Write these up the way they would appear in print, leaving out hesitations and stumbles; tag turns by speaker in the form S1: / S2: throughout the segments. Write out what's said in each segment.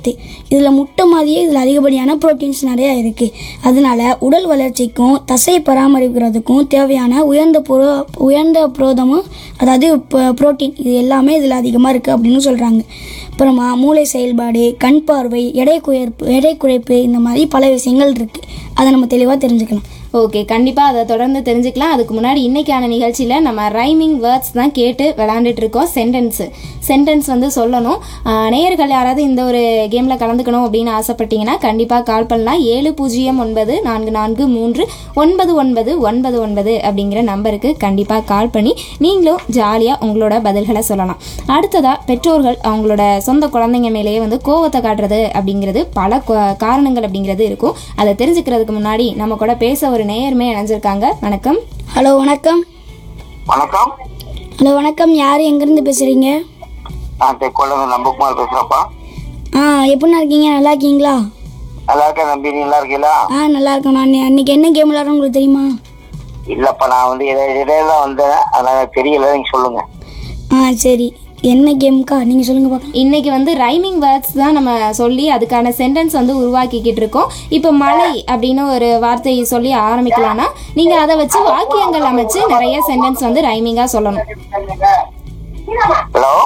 S1: இதில் முட்டை மாதிரியே இதில் அதிகப்படியான புரோட்டீன்ஸ் நிறையா இருக்குது. அதனால உடல் வளர்ச்சிக்கும் தசை பராமரிக்கிறதுக்கும் தேவையான உயர்ந்த புரதமும் அதாவது புரோட்டீன் இது எல்லாமே இதில் அதிகமாக இருக்குது அப்படின்னு சொல்கிறாங்க. அப்புறமா மூளை செயல்பாடு, கண் பார்வை, எடை குறைப்பு இந்த மாதிரி பல விஷயங்கள் இருக்குது. அதை நம்ம தெளிவாக தெரிஞ்சுக்கலாம்.
S2: ஓகே, கண்டிப்பாக அதை தொடர்ந்து தெரிஞ்சுக்கலாம். அதுக்கு முன்னாடி இன்றைக்கான நிகழ்ச்சியில் நம்ம ரைமிங் வேர்ட்ஸ் தான் கேட்டு விளாண்டுட்டு இருக்கோம். சென்டென்ஸ் வந்து சொல்லணும். நேயர்கள் யாராவது இந்த ஒரு கேமில் கலந்துக்கணும் அப்படின்னு ஆசைப்பட்டீங்கன்னா கண்டிப்பாக கால் பண்ணலாம். 7009443999 அப்படிங்கிற நம்பருக்கு கண்டிப்பாக கால் பண்ணி நீங்களும் ஜாலியாக உங்களோட பதில்களை சொல்லலாம். அடுத்ததாக பெற்றோர்கள் அவங்களோட சொந்த குழந்தைங்க மேலேயே வந்து கோவத்தை காட்டுறது அப்படிங்கிறது பல காரணங்கள் அப்படிங்கிறது இருக்கும். அதை தெரிஞ்சுக்கிறதுக்கு முன்னாடி நம்ம கூட பேச ஒரு நேயர்மே இணைஞ்சிருக்காங்க. வணக்கம்.
S1: ஹலோ வணக்கம்.
S3: வணக்கம்.
S1: ஹலோ வணக்கம். யார் எங்கேருந்து பேசுகிறீங்க?
S3: நம்பகுமார் பேசுறப்பா.
S1: எப்படின்னா இருக்கீங்க? நல்லா இருக்கீங்களா?
S3: நல்லா இருக்கேன் தம்பி, நீ நல்லா இருக்கீங்களா?
S1: நல்லா இருக்கேன். நான் அன்னைக்கு என்ன கேம் விளையாடுறோம் உங்களுக்கு தெரியுமா?
S3: இல்லப்பா, நான் வந்து இடையில வந்தேன், அதனால தெரியல, நீங்க சொல்லுங்க.
S1: சரி, என்ன கேம்க்கா நீங்கள் சொல்லுங்கள் பார்க்கலாம்.
S2: இன்னைக்கு வந்து ரைமிங் வேர்ட்ஸ் தான் நம்ம சொல்லி அதுக்கான சென்டென்ஸ் வந்து உருவாக்கிக்கிட்டு இருக்கோம். இப்போ மலை அப்படின்னு ஒரு வார்த்தையை சொல்லி ஆரம்பிக்கலாம்னா நீங்கள் அதை வச்சு வாக்கியங்கள் அமைச்சு நிறைய சென்டென்ஸ் வந்து ரைமிங்காக சொல்லணும்.
S3: ஹலோ.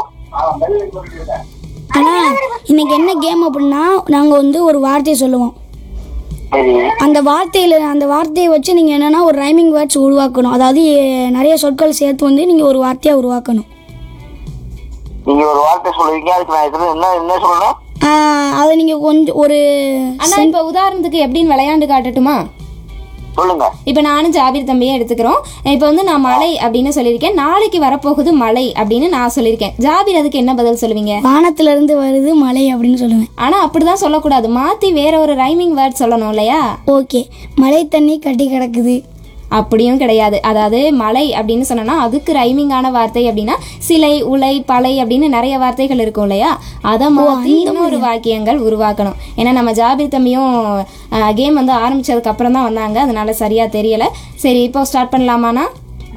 S1: ஆனால் இன்னைக்கு என்ன கேம் அப்படின்னா நாங்கள் வந்து ஒரு வார்த்தையை சொல்லுவோம். அந்த வார்த்தையை வச்சு நீங்கள் என்னென்னா ஒரு ரைமிங் வேர்ட்ஸ் உருவாக்கணும். அதாவது நிறைய சொற்கள் சேர்த்து வந்து நீங்கள் ஒரு வார்த்தையாக உருவாக்கணும்.
S3: நீங்க ஒரு வார்த்தை சொல்லுவீங்க, அதுக்கு நான் என்ன சொல்லணும்?
S1: அதை நீங்கள் கொஞ்சம் ஒரு
S2: ஆனால் இப்போ உதாரணத்துக்கு எப்படின்னு விளையாண்டு காட்டட்டுமா?
S3: சொல்லுங்க.
S2: இப்போ நானும் ஜாபீர் தம்பியே எடுத்துக்கிறோம். இப்போ வந்து நான் மலை அப்படின்னு சொல்லியிருக்கேன், நாளைக்கு வரப்போகுது மலை அப்படின்னு நான் சொல்லியிருக்கேன். ஜாபீர் அதுக்கு என்ன பதில் சொல்லுவீங்க?
S1: வானத்துல இருந்து வருது மலை அப்படின்னு சொல்லுவேன்.
S2: ஆனால் அப்படிதான் சொல்லக்கூடாது, மாற்றி வேற ஒரு ரைமிங் வேர்ட் சொல்லணும் இல்லையா?
S1: ஓகே, மழை தண்ணி கட்டி கிடக்குது
S2: அப்படியும் கிடையாது. அதாவது மலை அப்படின்னு சொன்னோன்னா அதுக்கு ரைமிங்கான வார்த்தை அப்படின்னா சிலை, உலை, பலை அப்படின்னு நிறைய வார்த்தைகள் இருக்கும் இல்லையா? அதை மாற்றி இன்னொரு வாக்கியங்கள் உருவாக்கணும். ஏன்னா நம்ம ஜாபீர் தம்பியும் கேம் வந்து ஆரம்பிச்சதுக்கு அப்புறம் தான் வந்தாங்க, அதனால சரியா தெரியல. சரி, இப்போ ஸ்டார்ட் பண்ணலாமாண்ணா?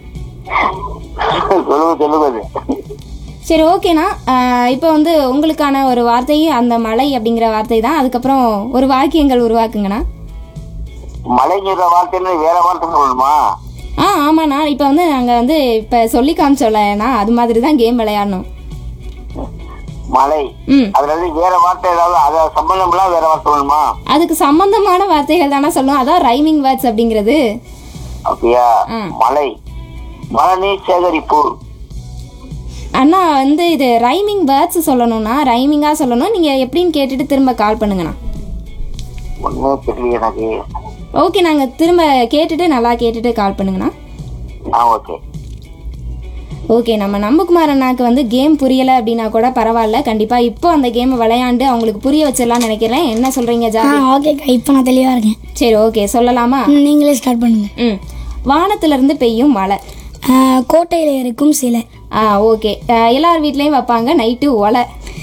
S2: சரி, ஓகேண்ணா. இப்போ வந்து உங்களுக்கான ஒரு வார்த்தை அந்த மலை அப்படிங்கிற வார்த்தை தான். அதுக்கப்புறம் ஒரு வாக்கியங்கள் உருவாக்குங்கண்ணா.
S3: மலைங்கிற வார்த்தை வேற வார்த்தை சொல்லணுமா?
S2: ஆமாண்ணா. இப்போ வந்து நாங்கள் வந்து இப்போ சொல்லி காமிச்சோம்லண்ணா, அது மாதிரி தான் கேம் விளையாடணும்.
S3: மலை அதுல வேற வார்த்தை ஏதாவது அதை சம்பந்தம்லாம் வேற வார்த்தை சொல்லணுமா?
S2: அதுக்கு சம்பந்தமான வார்த்தைகள் தானே சொல்லணும், அதான் ரைமிங் வேர்ட்ஸ் அப்படிங்கிறது.
S3: அப்படியா? மலை, மழைநீர் சேகரிப்பு.
S2: அண்ணா வந்து இது ரைமிங் வேர்ட்ஸ் சொல்லணும்னா ரைமிங்காக சொல்லணும். நீங்கள் எப்படின்னு கேட்டுட்டு திரும்ப கால் பண்ணுங்கண்ணா.
S3: ஒன்றும் தெரியல எனக்கு.
S2: ஓகே, நாங்கள் திரும்ப கேட்டுட்டு நல்லா கேட்டுட்டு கால் பண்ணுங்கண்ணா.
S3: ஓகே.
S2: ஓகே, நம்ம நம்பகுமார் அண்ணாக்கு வந்து கேம் புரியலை அப்படின்னா கூட பரவாயில்ல, கண்டிப்பாக இப்போ அந்த கேமை விளையாண்டு அவங்களுக்கு புரிய வச்சிடலாம்னு நினைக்கிறேன். என்ன சொல்கிறீங்க ஜாபி?
S1: ஓகேக்கா, இப்போ நான் தெளிவாக இருக்கேன்.
S2: சரி, ஓகே, சொல்லலாமா?
S1: நீங்களே ஸ்டார்ட் பண்ணுங்க.
S2: வானத்திலிருந்து பெய்யும் மழை,
S1: கோட்டையில் இருக்கும் சிலை.
S2: ஓகே. எல்லார் வீட்லேயும் வைப்பாங்க நைட்டு ஒலை.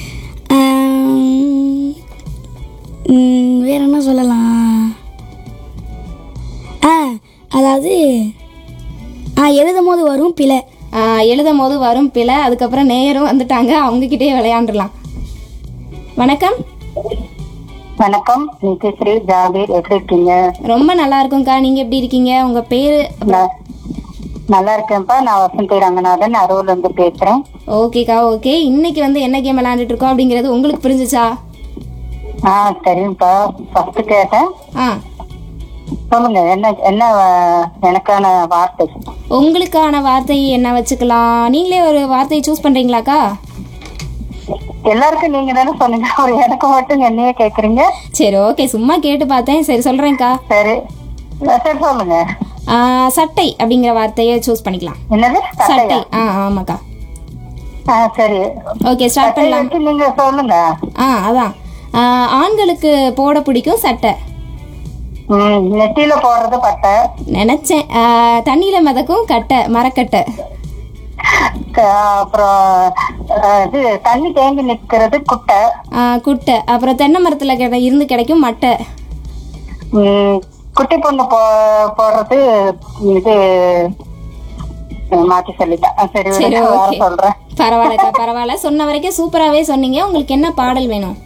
S1: வேற என்ன சொல்லலாம்? அதாவது எழுதும் போது வரும் பிழை.
S2: எழுதும் போது வரும் பிழை. அதுக்கப்புறம் நேயரும் வந்துட்டாங்க, அவங்ககிட்டயே விளையாண்டுலாம். வணக்கம்.
S4: வணக்கம், நித்யஸ்ரீ, ஜாபீர், எப்படி இருக்கீங்க?
S2: ரொம்ப நல்லா இருக்கும்க்கா, நீங்க எப்படி இருக்கீங்க? உங்க பேரு?
S4: நல்லா இருக்கேன்ப்பா. நான் வசந்தி ரங்கநாதன், அரூர்ல இருந்து பேசுறேன்.
S2: ஓகேக்கா, ஓகே. இன்னைக்கு வந்து என்ன கேம் விளையாண்டுட்டு இருக்கோம் அப்படிங்கிறது உங்களுக்கு புரிஞ்சுச்சா?
S4: சரிங்கப்பா. ஃபர்ஸ்ட் கேட்டேன், சொல்லுங்க. என்ன எனக்கான வார்த்தை?
S2: உங்களுக்கான வார்த்தை என்ன வச்சுக்கலாம்? நீங்களே ஒரு வார்த்தையை சூஸ் பண்றீங்களாக்கா?
S4: எல்லாருக்கும் நீங்க தானே சொன்னீங்க, ஒரு எனக்கு மட்டும் என்னையே கேக்குறீங்க.
S2: சரி, ஓகே, சும்மா கேட்டு பார்த்தேன். சரி, சொல்றேன்க்கா.
S4: சரி சரி, சொல்லுங்க.
S2: சட்டை அப்படிங்கிற வார்த்தையை சூஸ் பண்ணிக்கலாம்.
S4: என்னது?
S2: சட்டை. ஆமாக்கா.
S4: சரி,
S2: ஓகே, ஸ்டார்ட் பண்ணலாம்.
S4: நீங்க சொல்லுங்க.
S2: அதான் ஆண்களுக்கு போட பிடிக்கும் சட்டை.
S4: நெத்தியில போடுறது பட்டை.
S2: நினைச்சேன். தண்ணியில மிதக்கும் கட்டை, மரக்கட்டை.
S4: அப்புறம் இது தண்ணி தேங்கி நிக்கிறது குட்டை.
S2: குட்டை. அப்புறம் தென்னை மரத்துல இருந்து கிடைக்கும் மட்டை.
S4: குட்டி பொண்ணு போடுறது இது மாற்றி சொல்லிட்டேன். சரி, சொல்றேன்.
S2: பரவாயில்லக்கா, பரவாயில்ல. சொன்ன வரைக்கும் சூப்பராகவே சொன்னீங்க. உங்களுக்கு என்ன பாடல் வேணும்?